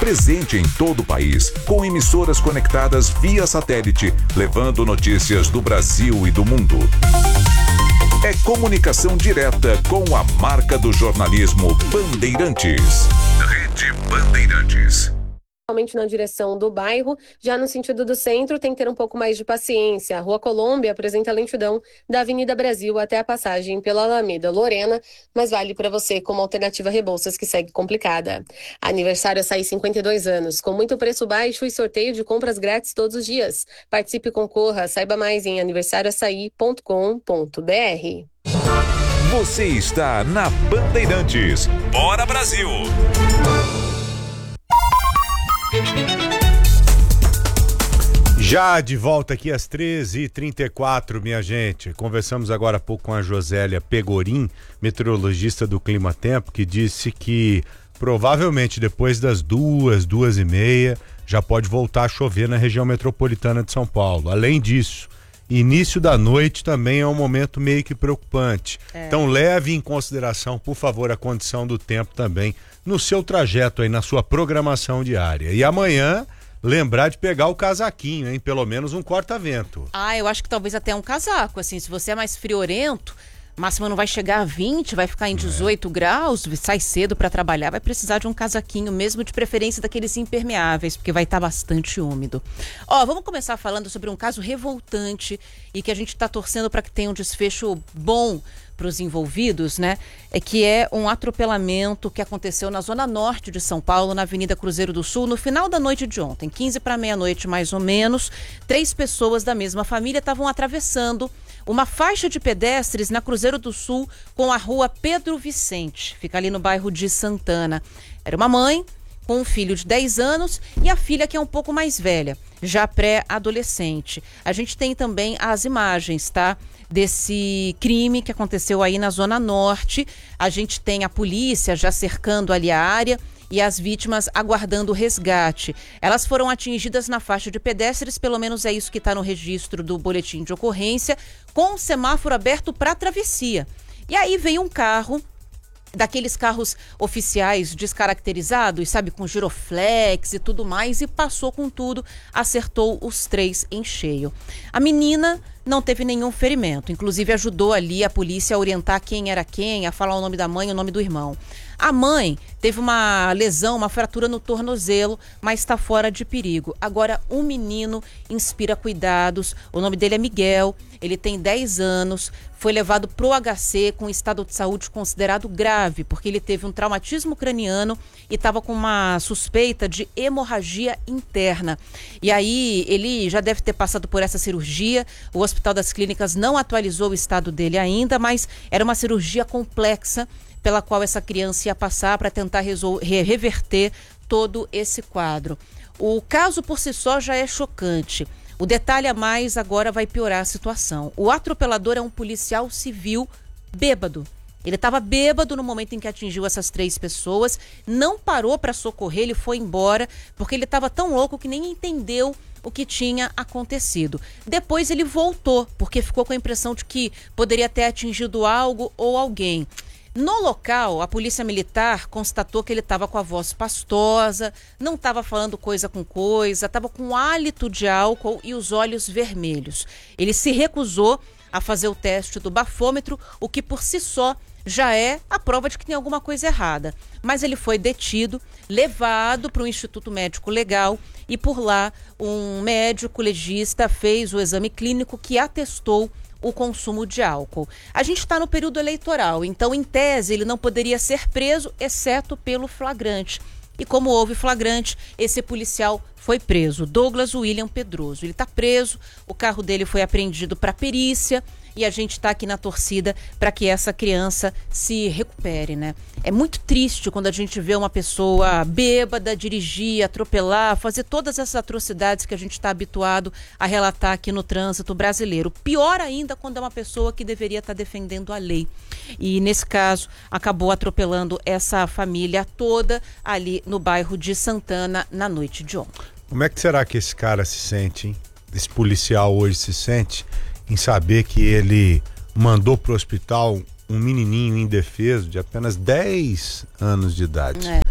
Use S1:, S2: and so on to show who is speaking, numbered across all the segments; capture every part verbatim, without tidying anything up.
S1: presente em todo o país, com emissoras conectadas via satélite, levando notícias do Brasil e do mundo. É comunicação direta com a marca do jornalismo Bandeirantes. Rede Bandeirantes.
S2: Principalmente na direção do bairro, já no sentido do centro tem que ter um pouco mais de paciência. A Rua Colômbia apresenta lentidão da Avenida Brasil até a passagem pela Alameda Lorena, mas vale para você como alternativa Rebouças, que segue complicada. Aniversário Açaí, cinquenta e dois anos, com muito preço baixo e sorteio de compras grátis todos os dias. Participe e concorra, saiba mais em aniversário açaí ponto com ponto b r.
S1: Você está na Bandeirantes. Bora Brasil!
S3: Já de volta aqui às treze e trinta e quatro, minha gente. Conversamos agora há pouco com a Josélia Pegorim, meteorologista do Clima Tempo, que disse que provavelmente depois das duas, duas e meia, já pode voltar a chover na região metropolitana de São Paulo. Além disso, início da noite também é um momento meio que preocupante. É. Então leve em consideração, por favor, a condição do tempo também no seu trajeto aí, na sua programação diária. E amanhã, lembrar de pegar o casaquinho, hein? Pelo menos um corta-vento.
S4: Ah, eu acho que talvez até um casaco, assim, se você é mais friorento, máxima não vai chegar a vinte, vai ficar em dezoito é. graus, sai cedo para trabalhar, vai precisar de um casaquinho mesmo, de preferência daqueles impermeáveis, porque vai estar tá bastante úmido. Ó, vamos começar falando sobre um caso revoltante e que a gente está torcendo para que tenha um desfecho bom para os envolvidos, né? É que é um atropelamento que aconteceu na zona norte de São Paulo, na Avenida Cruzeiro do Sul, no final da noite de ontem, quinze para meia-noite mais ou menos. Três pessoas da mesma família estavam atravessando uma faixa de pedestres na Cruzeiro do Sul com a rua Pedro Vicente, fica ali no bairro de Santana. Era uma mãe com um filho de dez anos e a filha que é um pouco mais velha, já pré-adolescente. A gente tem também as imagens, tá? Desse crime que aconteceu aí na Zona Norte. A gente tem a polícia já cercando ali a área e as vítimas aguardando o resgate. Elas foram atingidas na faixa de pedestres, pelo menos é isso que está no registro do boletim de ocorrência, com o semáforo aberto para travessia. E aí veio um carro, daqueles carros oficiais descaracterizados, sabe, com giroflex e tudo mais, e passou com tudo, acertou os três em cheio. A menina não teve nenhum ferimento, inclusive ajudou ali a polícia a orientar quem era quem, a falar o nome da mãe e o nome do irmão. A mãe teve uma lesão, uma fratura no tornozelo, mas está fora de perigo. Agora, um menino inspira cuidados, o nome dele é Miguel, ele tem dez anos, foi levado para o H C com estado de saúde considerado grave, porque ele teve um traumatismo craniano e estava com uma suspeita de hemorragia interna. E aí, ele já deve ter passado por essa cirurgia, o Hospital das Clínicas não atualizou o estado dele ainda, mas era uma cirurgia complexa pela qual essa criança ia passar para tentar resolver, reverter todo esse quadro. O caso por si só já é chocante. O detalhe a mais agora vai piorar a situação. O atropelador é um policial civil bêbado. Ele estava bêbado no momento em que atingiu essas três pessoas, não parou para socorrer, ele foi embora, porque ele estava tão louco que nem entendeu o que tinha acontecido. Depois ele voltou, porque ficou com a impressão de que poderia ter atingido algo ou alguém. No local, a polícia militar constatou que ele estava com a voz pastosa, não estava falando coisa com coisa, estava com hálito de álcool e os olhos vermelhos. Ele se recusou a fazer o teste do bafômetro, o que por si só já é a prova de que tem alguma coisa errada. Mas ele foi detido, levado para o Instituto Médico Legal e por lá um médico legista fez o exame clínico que atestou o consumo de álcool. A gente está no período eleitoral, então, em tese, ele não poderia ser preso, exceto pelo flagrante. E como houve flagrante, esse policial foi preso, Douglas William Pedroso. Ele está preso, o carro dele foi apreendido para perícia e a gente está aqui na torcida para que essa criança se recupere, né? É muito triste quando a gente vê uma pessoa bêbada dirigir, atropelar, fazer todas essas atrocidades que a gente está habituado a relatar aqui no trânsito brasileiro. Pior ainda quando é uma pessoa que deveria estar defendendo a lei. E nesse caso acabou atropelando essa família toda ali no bairro de Santana na noite de ontem.
S3: Como é que será que esse cara se sente, hein? Esse policial hoje se sente em saber que ele mandou pro hospital um menininho indefeso de apenas dez anos de idade.
S4: É.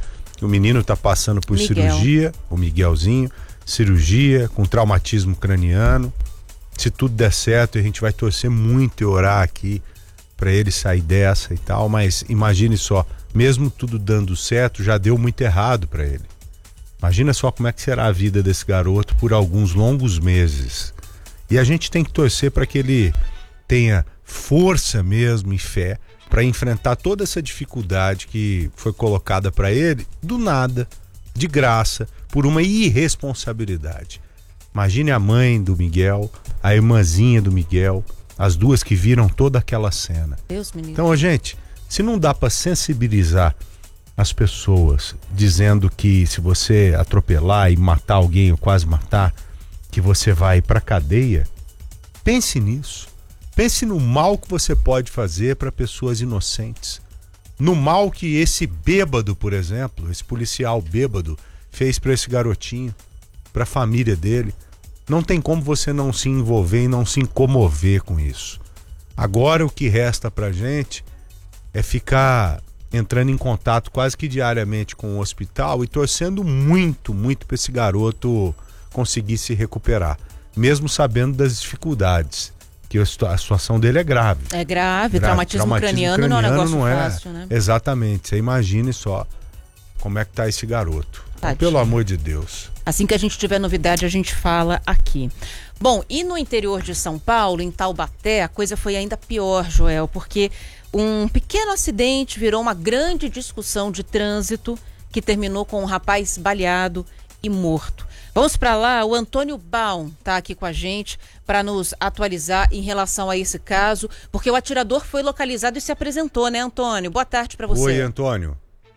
S3: O menino está passando por
S4: Miguel.
S3: cirurgia, o Miguelzinho, cirurgia com traumatismo craniano. Se tudo der certo, a gente vai torcer muito e orar aqui para ele sair dessa e tal, mas imagine só, mesmo tudo dando certo, já deu muito errado para ele. Imagina só como é que será a vida desse garoto por alguns longos meses. E a gente tem que torcer para que ele tenha força mesmo e fé para enfrentar toda essa dificuldade que foi colocada para ele do nada, de graça, por uma irresponsabilidade. Imagine a mãe do Miguel, a irmãzinha do Miguel, as duas que viram toda aquela cena.
S4: Deus me livre.
S3: Então, gente, se não dá para sensibilizar as pessoas dizendo que se você atropelar e matar alguém ou quase matar, que você vai para cadeia, pense nisso. Pense no mal que você pode fazer para pessoas inocentes. No mal que esse bêbado, por exemplo, esse policial bêbado, fez para esse garotinho, para a família dele. Não tem como você não se envolver e não se comover com isso. Agora o que resta pra gente é ficar entrando em contato quase que diariamente com o hospital e torcendo muito, muito para esse garoto conseguir se recuperar, mesmo sabendo das dificuldades. Que a situação dele é grave.
S4: É grave, grave. Traumatismo, traumatismo
S3: craniano
S4: craniano não é um negócio
S3: não é,
S4: fácil, né?
S3: Exatamente, você imagine só como é que tá esse garoto. Então, pelo amor de Deus.
S4: Assim que a gente tiver novidade, a gente fala aqui. Bom, e no interior de São Paulo, em Taubaté, a coisa foi ainda pior, Joel, porque um pequeno acidente virou uma grande discussão de trânsito que terminou com um rapaz baleado e morto. Vamos para lá, o Antônio Baum está aqui com a gente para nos atualizar em relação a esse caso, porque o atirador foi localizado e se apresentou, né, Antônio? Boa tarde para você.
S3: Oi, Antônio.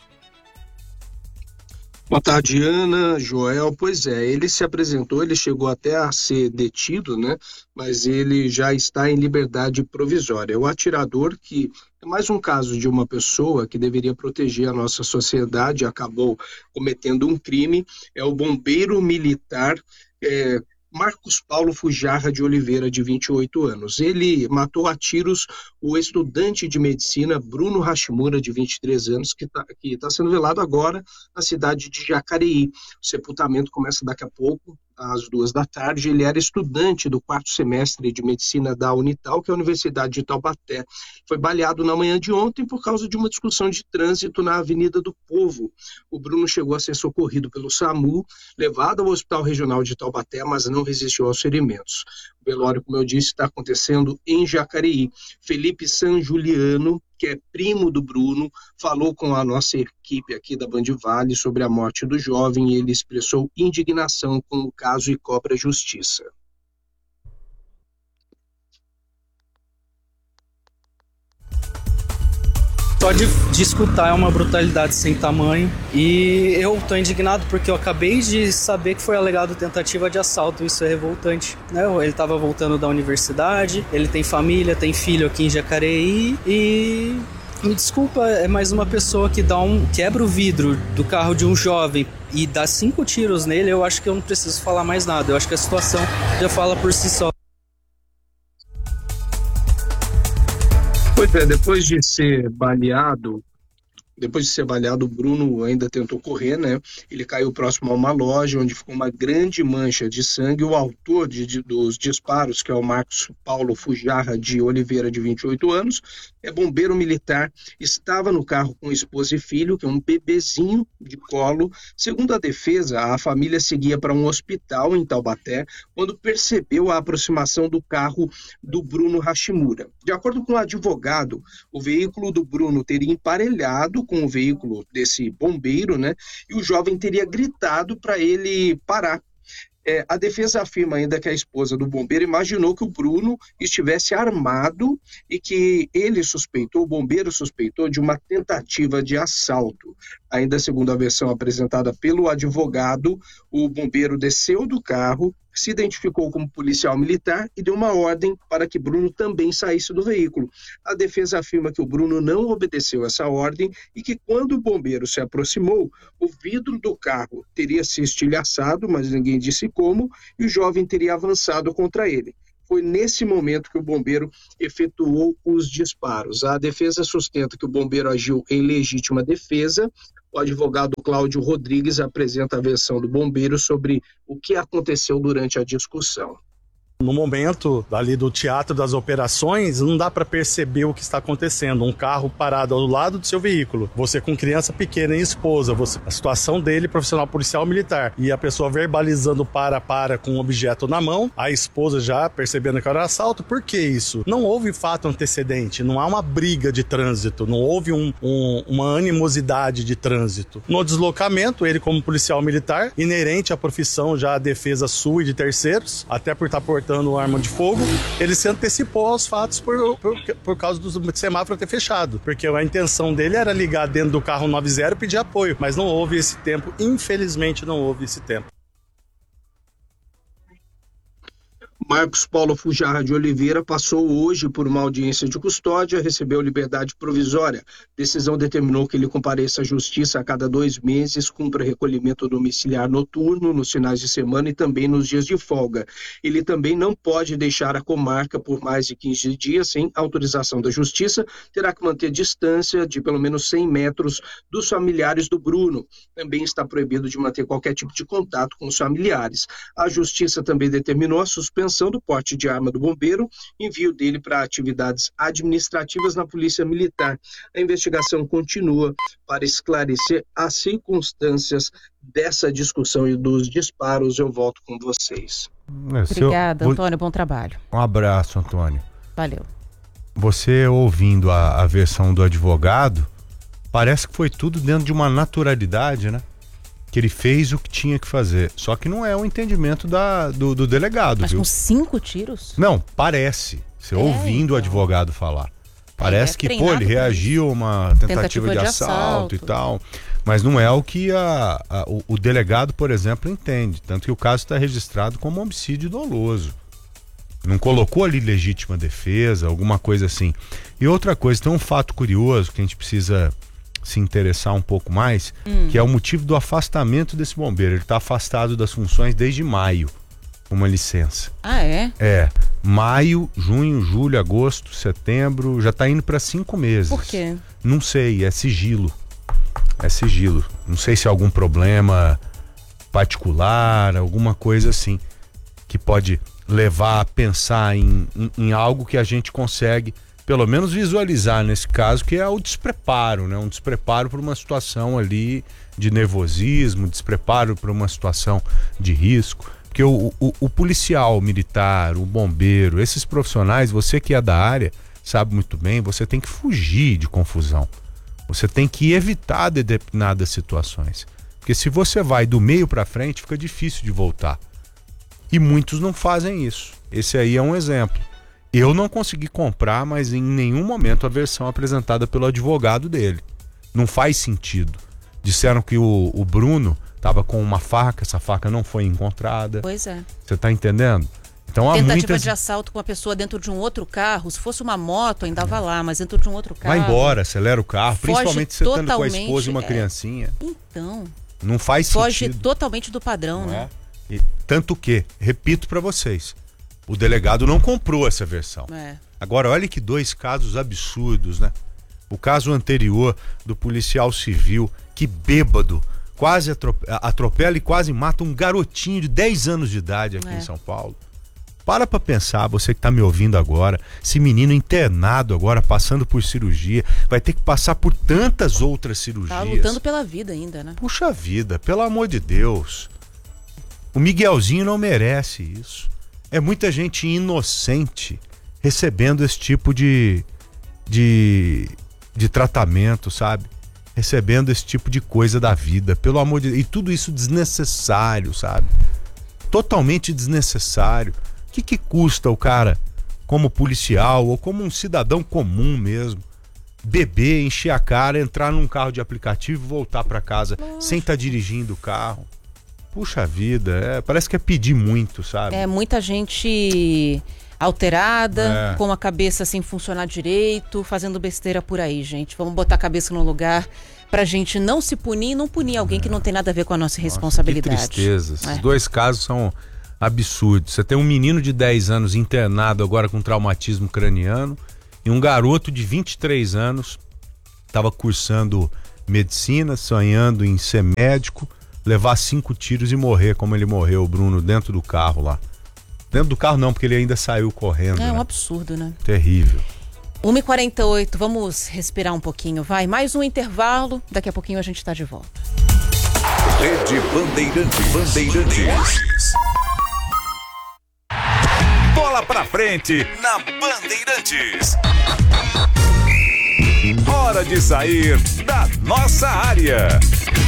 S5: Boa tarde, Ana, Joel. Pois é, ele se apresentou, ele chegou até a ser detido, né? Mas ele já está em liberdade provisória. O atirador, que é mais um caso de uma pessoa que deveria proteger a nossa sociedade, acabou cometendo um crime, é o bombeiro militar é, Marcos Paulo Fujarra de Oliveira, de vinte e oito anos. Ele matou a tiros o estudante de medicina Bruno Hashimura, de vinte e três anos, que está que tá sendo velado agora na cidade de Jacareí. O sepultamento começa daqui a pouco, às duas da tarde. Ele era estudante do quarto semestre de medicina da Unital, que é a Universidade de Taubaté. Foi baleado na manhã de ontem por causa de uma discussão de trânsito na Avenida do Povo. O Bruno chegou a ser socorrido pelo SAMU, levado ao Hospital Regional de Taubaté, mas não resistiu aos ferimentos. O velório, como eu disse, está acontecendo em Jacareí. Felipe San Juliano, que é primo do Bruno, falou com a nossa equipe aqui da Band Vale sobre a morte do jovem e ele expressou indignação com o caso e cobra justiça.
S6: Só de, de escutar é uma brutalidade sem tamanho e eu tô indignado porque eu acabei de saber que foi alegado tentativa de assalto. Isso é revoltante, né? Ele tava voltando da universidade, ele tem família, tem filho aqui em Jacareí e... Me desculpa, é mais uma pessoa que dá um, quebra o vidro do carro de um jovem e dá cinco tiros nele. Eu acho que eu não preciso falar mais nada, eu acho que a situação já fala por si só.
S5: Pois é, depois de ser baleado, depois de ser baleado, o Bruno ainda tentou correr, né? Ele caiu próximo a uma loja, onde ficou uma grande mancha de sangue. O autor de, de, dos disparos, que é o Marcos Paulo Fujarra de Oliveira, de vinte e oito anos, é bombeiro militar, estava no carro com esposa e filho, que é um bebezinho de colo. Segundo a defesa, a família seguia para um hospital em Taubaté, quando percebeu a aproximação do carro do Bruno Hashimura. De acordo com o advogado, o veículo do Bruno teria emparelhado com o veículo desse bombeiro, né? E o jovem teria gritado para ele parar. É, a defesa afirma ainda que a esposa do bombeiro imaginou que o Bruno estivesse armado e que ele suspeitou, o bombeiro suspeitou de uma tentativa de assalto. Ainda segundo a versão apresentada pelo advogado, o bombeiro desceu do carro, se identificou como policial militar e deu uma ordem para que Bruno também saísse do veículo. A defesa afirma que o Bruno não obedeceu essa ordem e que quando o bombeiro se aproximou, o vidro do carro teria se estilhaçado, mas ninguém disse como, e o jovem teria avançado contra ele. Foi nesse momento que o bombeiro efetuou os disparos. A defesa sustenta que o bombeiro agiu em legítima defesa, O advogado Cláudio Rodrigues apresenta a versão do bombeiro sobre o que aconteceu durante a discussão.
S7: No momento ali do teatro das operações, não dá para perceber o que está acontecendo. Um carro parado ao lado do seu veículo, você com criança pequena e esposa, você, a situação dele, profissional policial militar, e a pessoa verbalizando para, para com um objeto na mão, a esposa já percebendo que era assalto. Por que isso? Não houve fato antecedente, não há uma briga de trânsito, não houve um, um, uma animosidade de trânsito. No deslocamento, ele como policial militar, inerente à profissão já a defesa sua e de terceiros, até por estar portando arma de fogo, ele se antecipou aos fatos por, por, por causa do semáforo ter fechado, porque a intenção dele era ligar dentro do carro noventa e pedir apoio, mas não houve esse tempo, infelizmente não houve esse tempo.
S5: Marcos Paulo Fujarra de Oliveira passou hoje por uma audiência de custódia, recebeu liberdade provisória. Decisão determinou que ele compareça à justiça a cada dois meses, cumpra recolhimento domiciliar noturno nos finais de semana e também nos dias de folga. Ele também não pode deixar a comarca por mais de quinze dias sem autorização da justiça, terá que manter distância de pelo menos cem metros dos familiares do Bruno. Também está proibido de manter qualquer tipo de contato com os familiares. A justiça também determinou a suspensão do porte de arma do bombeiro, envio dele para atividades administrativas na Polícia Militar. A investigação continua para esclarecer as circunstâncias dessa discussão e dos disparos. Eu volto com vocês.
S4: Obrigada, seu... Antônio, bom trabalho.
S3: Um abraço, Antônio.
S4: Valeu.
S3: Você ouvindo a, a versão do advogado, parece que foi tudo dentro de uma naturalidade, né? Que ele fez o que tinha que fazer. Só que não é o entendimento da, do, do delegado,
S4: Mas
S3: viu?
S4: com cinco tiros?
S3: Não, parece. Você é, ouvindo então. o advogado falar. Parece é, que, pô, ele reagiu a uma tentativa, tentativa de, de assalto, assalto e tal. Mas não é o que a, a, o, o delegado, por exemplo, entende. Tanto que o caso está registrado como homicídio doloso. Não colocou ali legítima defesa, alguma coisa assim. E outra coisa, tem um fato curioso que a gente precisa se interessar um pouco mais, hum. que é o motivo do afastamento desse bombeiro. Ele está afastado das funções desde maio, uma licença.
S4: Ah, é?
S3: É. Maio, junho, julho, agosto, setembro, já está indo para cinco meses.
S4: Por quê?
S3: Não sei, é sigilo. É sigilo. Não sei se é algum problema particular, alguma coisa assim, que pode levar a pensar em, em, em algo que a gente consegue pelo menos visualizar nesse caso, que é o despreparo, né? Um despreparo para uma situação ali de nervosismo, despreparo para uma situação de risco. Porque o, o, o policial militar, o bombeiro, esses profissionais, você que é da área, sabe muito bem, você tem que fugir de confusão. Você tem que evitar determinadas situações. Porque se você vai do meio para frente, fica difícil de voltar. E muitos não fazem isso. Esse aí é um exemplo. Eu não consegui comprar, mas em nenhum momento a versão apresentada pelo advogado dele. Não faz sentido. Disseram que o, o Bruno estava com uma faca, essa faca não foi encontrada.
S4: Pois é.
S3: Você está entendendo? Então, há
S4: tentativa
S3: muitas...
S4: de assalto com uma pessoa dentro de um outro carro. Se fosse uma moto, ainda vai lá, mas dentro de um outro carro.
S3: Vai embora, acelera o carro, principalmente você estando com a esposa e uma
S4: é...
S3: criancinha.
S4: Então.
S3: Não faz
S4: foge
S3: sentido.
S4: Foge totalmente do padrão, não né?
S3: É? E, tanto que, repito para vocês, o delegado não comprou essa versão. É. Agora, olha que dois casos absurdos, né? O caso anterior do policial civil, que bêbado, quase atropela e quase mata um garotinho de dez anos de idade aqui é. em São Paulo. Para pra pensar, você que tá me ouvindo agora, esse menino internado agora, passando por cirurgia, vai ter que passar por tantas outras cirurgias.
S4: Tá lutando pela vida ainda, né?
S3: Puxa vida, pelo amor de Deus. O Miguelzinho não merece isso. É muita gente inocente recebendo esse tipo de, de, de tratamento, sabe? Recebendo esse tipo de coisa da vida, pelo amor de Deus. E tudo isso desnecessário, sabe? Totalmente desnecessário. O que que custa o cara, como policial ou como um cidadão comum mesmo, beber, encher a cara, entrar num carro de aplicativo e voltar para casa Nossa. sem estar dirigindo o carro? Puxa vida, é, parece que é pedir muito, sabe?
S4: É, muita gente alterada, é. com a cabeça sem funcionar direito, fazendo besteira por aí, gente. Vamos botar a cabeça no lugar pra gente não se punir e não punir alguém é. que não tem nada a ver com a nossa, nossa responsabilidade.
S3: Que tristeza. Esses é. dois casos são absurdos. Você tem um menino de dez anos internado agora com traumatismo craniano e um garoto de vinte e três anos estava cursando medicina, sonhando em ser médico, levar cinco tiros e morrer como ele morreu, o Bruno, dentro do carro lá. Dentro do carro não, porque ele ainda saiu correndo.
S4: É um
S3: né?
S4: absurdo, né?
S3: Terrível.
S4: uma e quarenta e oito, vamos respirar um pouquinho, vai. Mais um intervalo, daqui a pouquinho a gente tá de volta.
S1: Rede Bandeirantes. Bandeirantes. Bola pra frente na Bandeirantes. Hora de sair da nossa área.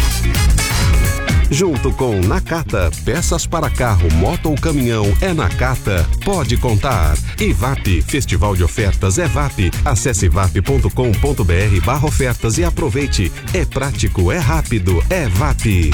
S8: Junto com Nakata, peças para carro, moto ou caminhão é Nakata. Pode contar. EVAP, Festival de Ofertas EVAP. Acesse evap ponto com ponto br barra ofertas e aproveite. É prático, é rápido, é EVAP.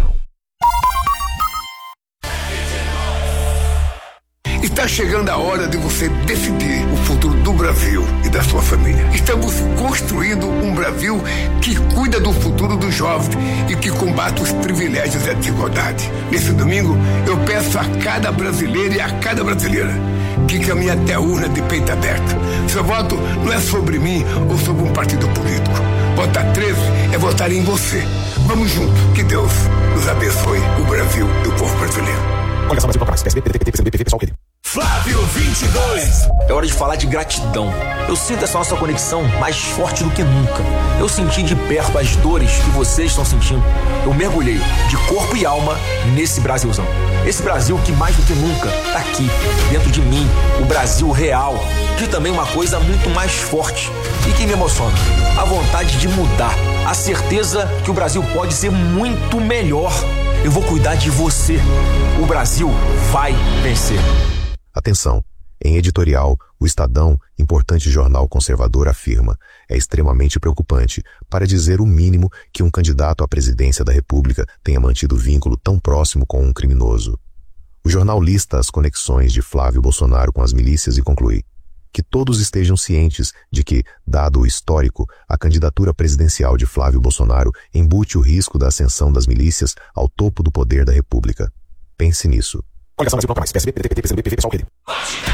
S9: Está chegando a hora de você decidir o futuro do Brasil e da sua família. Estamos construindo um Brasil que cuida do futuro dos jovens e que combate os privilégios e a desigualdade. Nesse domingo, eu peço a cada brasileiro e a cada brasileira que caminhe até a urna de peito aberto. Seu voto não é sobre mim ou sobre um partido político. Votar treze é votar em você. Vamos juntos. Que Deus nos abençoe, o Brasil e o povo brasileiro.
S10: Coligação Brasil Proclamais, P S B, P D T, P C B, P V, pessoal querido.
S11: Flávio vinte e dois. É hora de falar de gratidão. Eu sinto essa nossa conexão mais forte do que nunca. Eu senti de perto as dores que vocês estão sentindo. Eu mergulhei de corpo e alma nesse Brasilzão. Esse Brasil que mais do que nunca tá aqui, dentro de mim, o Brasil real. De também uma coisa muito mais forte e que me emociona: a vontade de mudar, a certeza que o Brasil pode ser muito melhor. Eu vou cuidar de você. O Brasil vai vencer.
S12: Atenção, em editorial, o Estadão, importante jornal conservador, afirma: é extremamente preocupante, para dizer o mínimo, que um candidato à presidência da República tenha mantido vínculo tão próximo com um criminoso. O jornal lista as conexões de Flávio Bolsonaro com as milícias e conclui que todos estejam cientes de que, dado o histórico, a candidatura presidencial de Flávio Bolsonaro embute o risco da ascensão das milícias ao topo do poder da República. Pense nisso.
S10: Coligação Brasil Proclamais, P S B, P D T, P C B, P V, pessoal querido.